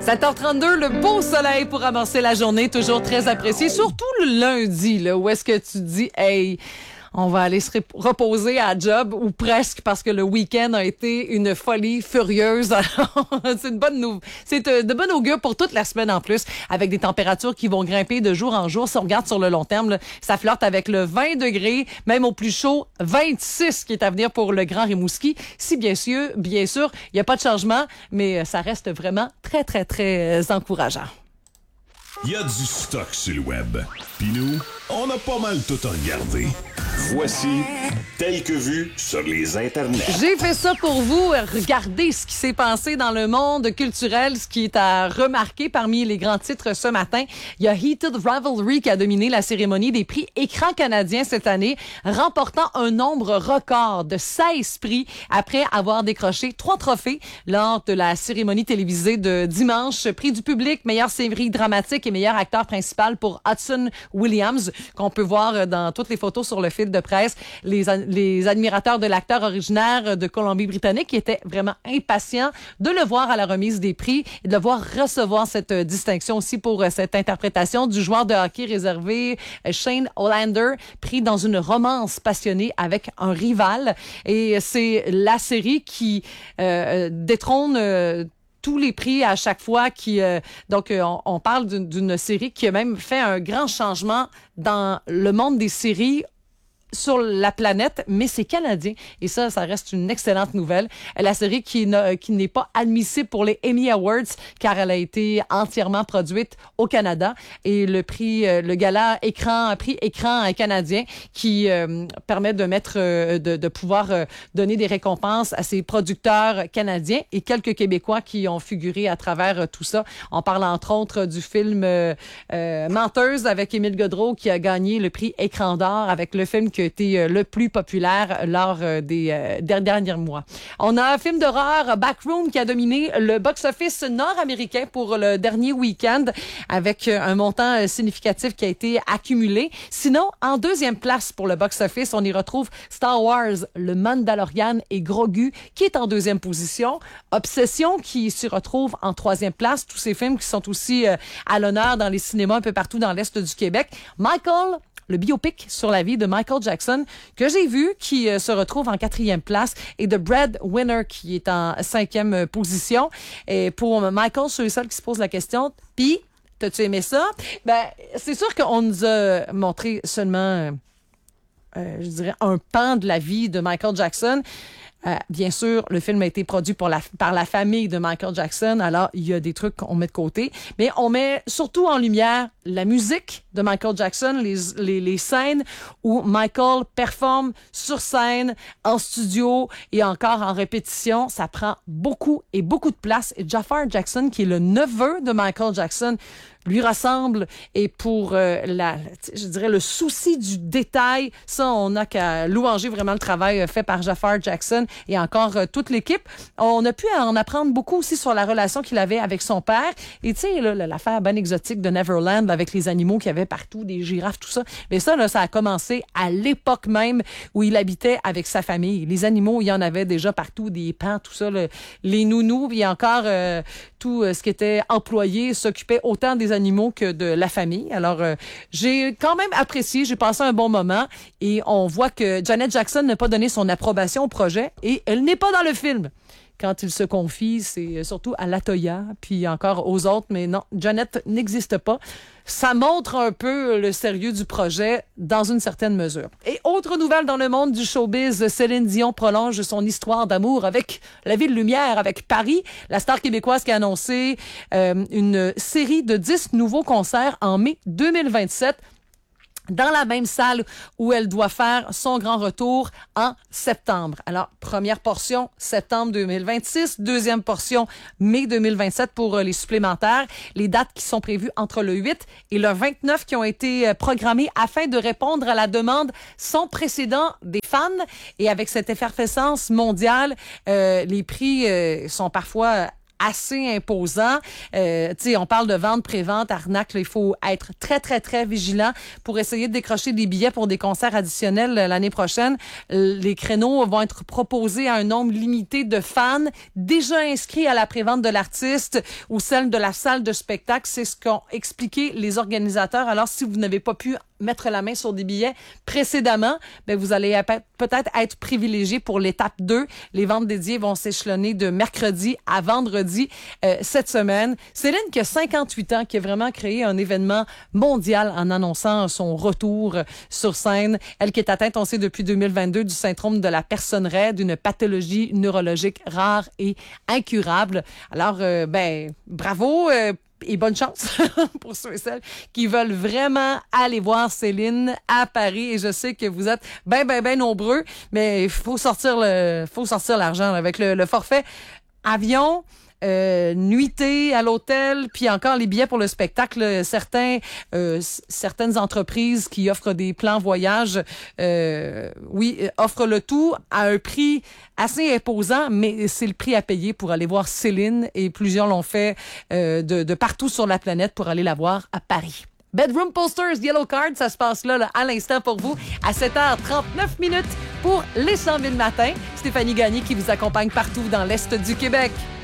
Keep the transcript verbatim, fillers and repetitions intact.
sept heures trente-deux, le beau soleil pour amorcer la journée, toujours très apprécié, surtout le lundi, là, où est-ce que tu te dis, hey, on va aller se reposer à job ou presque parce que le week-end a été une folie furieuse. Alors, c'est une bonne nouvelle. C'est de bonne augure pour toute la semaine en plus, avec des températures qui vont grimper de jour en jour. Si on regarde sur le long terme, là, ça flirte avec le vingt degrés, même au plus chaud, vingt-six qui est à venir pour le Grand Rimouski. Si bien sûr, bien sûr, il n'y a pas de changement, mais ça reste vraiment très, très, très encourageant. Il y a du stock sur le web. Puis nous, on a pas mal tout à regarder. Voici Tel que vu sur les internets. J'ai fait ça pour vous. Regardez ce qui s'est passé dans le monde culturel, ce qui est à remarquer parmi les grands titres ce matin. Il y a Heated Rivalry qui a dominé la cérémonie des prix Écran canadien cette année, remportant un nombre record de seize prix après avoir décroché trois trophées lors de la cérémonie télévisée de dimanche. Prix du public, meilleure série dramatique et meilleur acteur principal pour Hudson Williams, qu'on peut voir dans toutes les photos sur le fil de presse. Les, les admirateurs de l'acteur originaire de Colombie-Britannique qui étaient vraiment impatients de le voir à la remise des prix et de le voir recevoir cette distinction aussi pour cette interprétation du joueur de hockey réservé Shane Hollander, pris dans une romance passionnée avec un rival. Et c'est la série qui euh, détrône euh, tous les prix à chaque fois. Qui euh, donc euh, on, on parle d'une, d'une série qui a même fait un grand changement dans le monde des séries sur la planète, mais c'est canadien. Et ça, ça reste une excellente nouvelle. La série qui, n'a, qui n'est pas admissible pour les Emmy Awards, car elle a été entièrement produite au Canada. Et le prix, le gala écran, prix écran canadien, qui euh, permet de mettre, euh, de, de pouvoir euh, donner des récompenses à ces producteurs canadiens et quelques Québécois qui ont figuré à travers euh, tout ça. On parle entre autres du film euh, euh, Menteuse avec Émile Godreau, qui a gagné le prix Écran d'or avec le film qui a été le plus populaire lors des derniers mois. On a un film d'horreur, Backroom, qui a dominé le box-office nord-américain pour le dernier week-end avec un montant significatif qui a été accumulé. Sinon, en deuxième place pour le box-office, on y retrouve Star Wars, Le Mandalorian et Grogu, qui est en deuxième position. Obsession, qui s'y retrouve en troisième place. Tous ces films qui sont aussi à l'honneur dans les cinémas un peu partout dans l'Est du Québec. Michael, le biopic sur la vie de Michael Jackson, que j'ai vu, qui euh, se retrouve en quatrième place, et The Breadwinner, qui est en cinquième euh, position. Et pour Michael, ceux et celles qui se posent la question, puis, t'as-tu aimé ça? Ben, c'est sûr qu'on nous a montré seulement, euh, euh, je dirais, un pan de la vie de Michael Jackson. Euh, bien sûr, le film a été produit pour la, par la famille de Michael Jackson, alors il y a des trucs qu'on met de côté, mais on met surtout en lumière la musique de Michael Jackson, les, les, les scènes où Michael performe sur scène, en studio et encore en répétition. Ça prend beaucoup et beaucoup de place. Et Jafar Jackson, qui est le neveu de Michael Jackson, lui ressemble, et pour euh, la, je dirais le souci du détail, ça on n'a qu'à louanger vraiment le travail fait par Jafar Jackson et encore euh, toute l'équipe. On a pu en apprendre beaucoup aussi sur la relation qu'il avait avec son père, et tu sais là, l'affaire ben exotique de Neverland là, avec les animaux qu'il y avait partout, des girafes, tout ça. Mais ça là, ça a commencé à l'époque même où il habitait avec sa famille. Les animaux, il y en avait déjà partout, des pans, tout ça, le, les nounous, puis encore euh, tout euh, ce qui était employé s'occupait autant des animaux que de la famille. Alors, euh, j'ai quand même apprécié, j'ai passé un bon moment, et on voit que Janet Jackson n'a pas donné son approbation au projet, et elle n'est pas dans le film. Quand il se confie, c'est surtout à Latoya, puis encore aux autres, mais non, Janet n'existe pas. Ça montre un peu le sérieux du projet dans une certaine mesure. Et autre nouvelle dans le monde du showbiz, Céline Dion prolonge son histoire d'amour avec la ville lumière, avec Paris. La star québécoise qui a annoncé euh, une série de dix nouveaux concerts en mai deux mille vingt-sept, dans la même salle où elle doit faire son grand retour en septembre. Alors, première portion, septembre deux mille vingt-six. Deuxième portion, mai deux mille vingt-sept pour les supplémentaires. Les dates qui sont prévues entre le huit et le vingt-neuf qui ont été programmées afin de répondre à la demande sans précédent des fans. Et avec cette effervescence mondiale, euh, les prix euh, sont parfois assez imposant. Euh, tu sais, on parle de vente, pré-vente, arnaque. Là, il faut être très, très, très vigilant pour essayer de décrocher des billets pour des concerts additionnels l'année prochaine. Les créneaux vont être proposés à un nombre limité de fans déjà inscrits à la pré-vente de l'artiste ou celle de la salle de spectacle. C'est ce qu'ont expliqué les organisateurs. Alors, si vous n'avez pas pu mettre la main sur des billets précédemment, ben vous allez peut-être être privilégié pour l'étape deux. Les ventes dédiées vont s'échelonner de mercredi à vendredi euh, cette semaine. Céline, qui a cinquante-huit ans, qui a vraiment créé un événement mondial en annonçant son retour sur scène. Elle qui est atteinte, on sait, depuis deux mille vingt-deux du syndrome de la personne raide, une pathologie neurologique rare et incurable. Alors, euh, ben, bravo euh, et bonne chance pour ceux et celles qui veulent vraiment aller voir Céline à Paris. Et je sais que vous êtes ben, ben, ben nombreux, mais il faut sortir le, faut sortir l'argent là, avec le, le forfait avion. Euh, nuitée à l'hôtel, puis encore les billets pour le spectacle. Certains, euh, certaines entreprises qui offrent des plans voyage, euh, oui, offrent le tout à un prix assez imposant, mais c'est le prix à payer pour aller voir Céline, et plusieurs l'ont fait euh, de, de partout sur la planète pour aller la voir à Paris. Bedroom Posters, Yellow Card, ça se passe là, là à l'instant pour vous, à sept heures trente-neuf minutes pour les cent mille matins. Stéphanie Gagné qui vous accompagne partout dans l'Est du Québec.